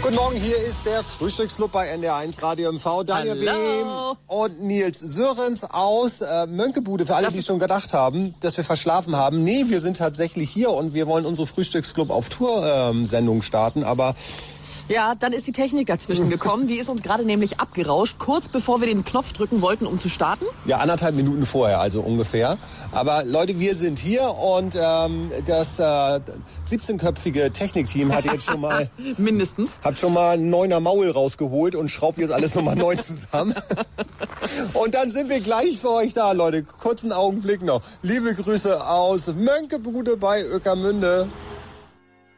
Guten Morgen, hier ist der Frühstücksclub bei NDR1 Radio MV. Daniel Behm und Nils Sörens aus Mönckebude. Für alle, die schon gedacht haben, dass wir verschlafen haben. Nee, wir sind tatsächlich hier und wir wollen unsere Frühstücksclub auf Tour-Sendung starten. Aber ja, dann ist die Technik dazwischen gekommen. Die ist uns gerade nämlich abgerauscht, kurz bevor wir den Knopf drücken wollten, um zu starten. Ja, 1,5 Minuten vorher, also ungefähr. Aber Leute, wir sind hier und das 17-köpfige Technikteam hat jetzt schon mal mindestens hat schon mal ein 9er Maul rausgeholt und schraubt jetzt alles nochmal neu zusammen. Und dann sind wir gleich für euch da, Leute. Kurzen Augenblick noch. Liebe Grüße aus Mönckebude bei Ueckermünde.